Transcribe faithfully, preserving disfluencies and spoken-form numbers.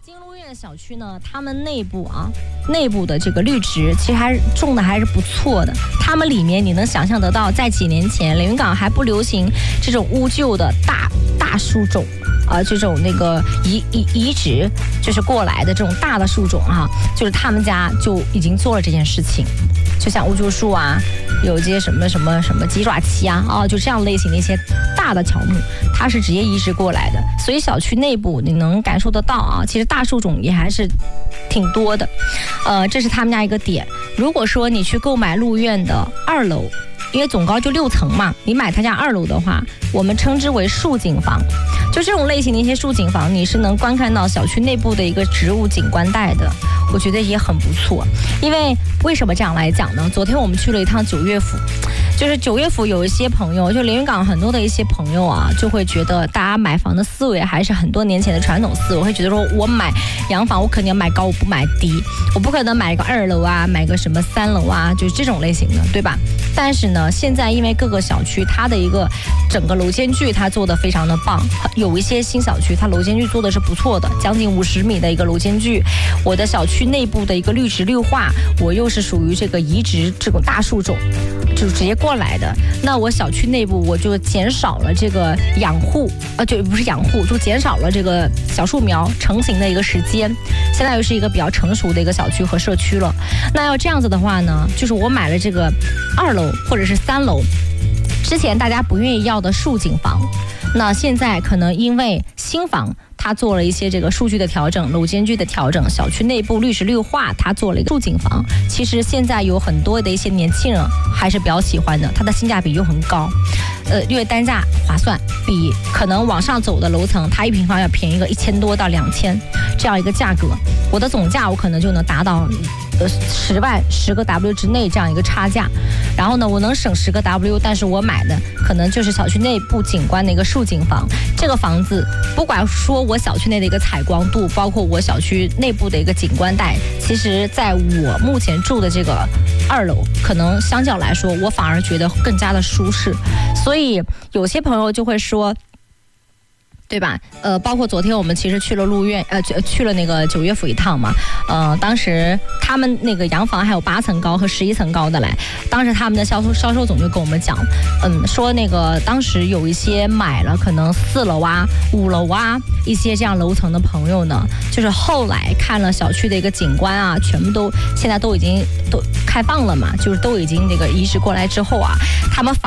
金鹿苑小区呢，他们内部啊，内部的这个绿植其实还是种的还是不错的。他们里面你能想象得到，在几年前连云港还不流行这种乌桕的大大树种。啊、呃，这种那个移移移植就是过来的这种大的树种哈、啊，就是他们家就已经做了这件事情，就像乌桕树啊，有些什么什么什么鸡爪旗啊，啊，就这样类型的一些大的乔木，它是直接移植过来的，所以小区内部你能感受得到啊，其实大树种也还是挺多的，呃，这是他们家一个点。如果说你去购买鹿苑的二楼。因为总高就六层嘛，你买他家二楼的话，我们称之为竖景房。就这种类型的一些竖景房，你是能观看到小区内部的一个植物景观带的，我觉得也很不错。因为为什么这样来讲呢？昨天我们去了一趟九岳府，就是九岳府有一些朋友，就连云港很多的一些朋友啊，就会觉得大家买房的思维还是很多年前的传统思维，会觉得说我买洋房，我肯定要买高，我不买低，我不可能买个二楼啊，买个什么三楼啊，就是这种类型的，对吧？但是呢，现在因为各个小区它的一个整个楼间距它做得非常的棒，有一些新小区它楼间距做的是不错的，将近五十米的一个楼间距。我的小区内部的一个绿植绿化，我又是属于这个移植这种大树种，就直接过来的。那我小区内部我就减少了这个养护，呃，就不是养护，就减少了这个小树苗成型的一个时间。现在又是一个比较成熟的一个小区和社区了。那要这样子的话呢，就是我买了这个二楼或者是三楼，之前大家不愿意要的竖景房，那现在可能因为新房它做了一些这个数据的调整，楼间距的调整，小区内部绿植绿化它做了一个竖景房，其实现在有很多的一些年轻人还是比较喜欢的，它的性价比又很高，呃，因为单价划算，比可能往上走的楼层它一平方要便宜个一千多到两千这样一个价格，我的总价我可能就能达到呃十万十个 W 之内这样一个差价，然后呢，我能省十个 W， 但是我买的可能就是小区内部景观的一个竖景房。这个房子不管说我小区内的一个采光度，包括我小区内部的一个景观带，其实在我目前住的这个二楼，可能相较来说，我反而觉得更加的舒适。所以有些朋友就会说。对吧？呃，包括昨天我们其实去了鹿苑，呃，去了那个九岳府一趟嘛。呃，当时他们那个洋房还有八层高和十一层高的嘞。当时他们的销售销售总就跟我们讲，嗯，说那个当时有一些买了可能四楼啊、五楼啊一些这样楼层的朋友呢，就是后来看了小区的一个景观啊，全部都现在都已经都开放了嘛，就是都已经那个移植过来之后啊，他们反